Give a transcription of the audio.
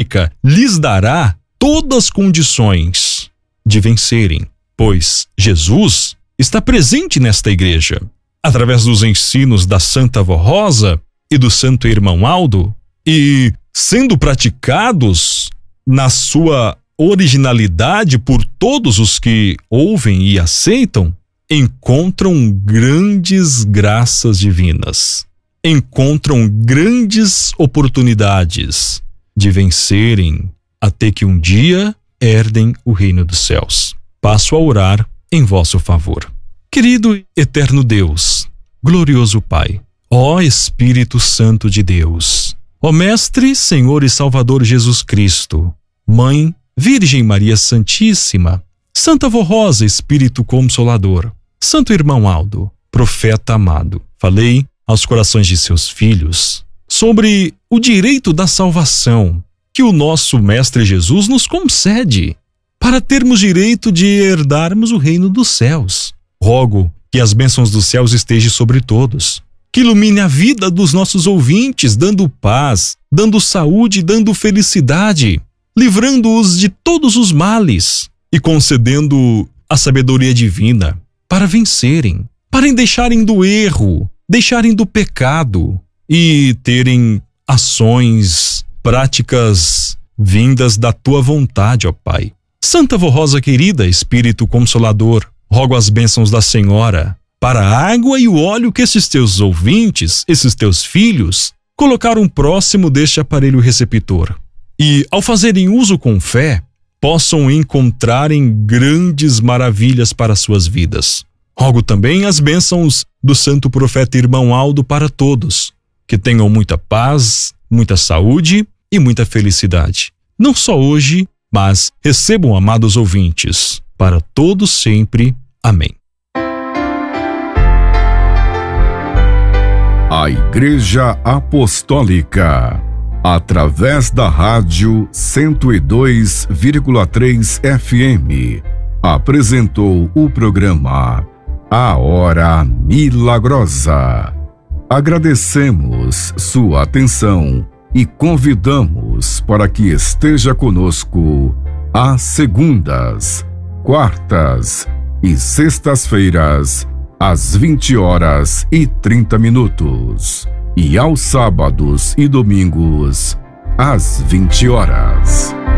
Apostólica lhes dará todas as condições de vencerem, pois Jesus está presente nesta igreja. Através dos ensinos da Santa Vó Rosa e do Santo Irmão Aldo, e sendo praticados na sua originalidade por todos os que ouvem e aceitam, encontram grandes graças divinas, encontram grandes oportunidades de vencerem até que um dia herdem o reino dos céus. Passo a orar em vosso favor. Querido e eterno Deus, glorioso Pai, ó Espírito Santo de Deus, ó Mestre, Senhor e Salvador Jesus Cristo, Mãe, Virgem Maria Santíssima, Santa Vó Rosa, Espírito Consolador, Santo Irmão Aldo, Profeta amado, falei aos corações de seus filhos sobre o direito da salvação que o nosso Mestre Jesus nos concede para termos direito de herdarmos o reino dos céus. Rogo que as bênçãos dos céus estejam sobre todos, que ilumine a vida dos nossos ouvintes, dando paz, dando saúde, dando felicidade, livrando-os de todos os males e concedendo a sabedoria divina para vencerem, para deixarem do erro, deixarem do pecado e terem ações, práticas vindas da tua vontade, ó Pai. Santa Vó Rosa querida, Espírito Consolador, rogo as bênçãos da Senhora para a água e o óleo que esses teus ouvintes, esses teus filhos, colocaram próximo deste aparelho receptor. E, ao fazerem uso com fé, possam encontrarem grandes maravilhas para suas vidas. Rogo também as bênçãos do Santo Profeta Irmão Aldo para todos, que tenham muita paz, muita saúde e muita felicidade. Não só hoje, mas recebam, amados ouvintes, para todos sempre. Amém. A Igreja Apostólica, através da rádio 102,3 FM, apresentou o programa A Hora Milagrosa. Agradecemos sua atenção e convidamos para que esteja conosco às segundas, quartas e sextas-feiras, às 20h30, e aos sábados e domingos, às 20h.